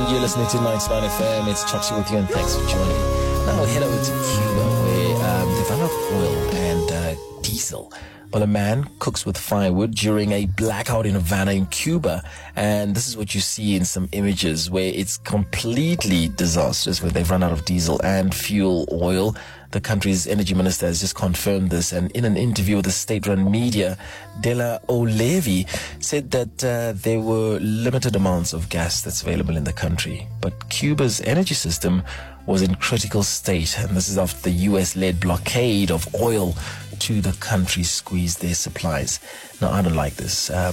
You're listening to 99 FM. It's Chopsy with you, and thanks for joining. Now we'll head over to Cuba, where they've run out of oil and diesel. Well, a man cooks with firewood during a blackout in Havana in Cuba. And this is what you see in some images where it's completely disastrous, where they've run out of diesel and fuel oil. The country's energy minister has just confirmed this. And in an interview with the state-run media, Della Olevi said that there were limited amounts of gas that's available in the country. But Cuba's energy system was in critical state. And this is after the US-led blockade of oil to the country squeezed their supplies. Now, I don't like this.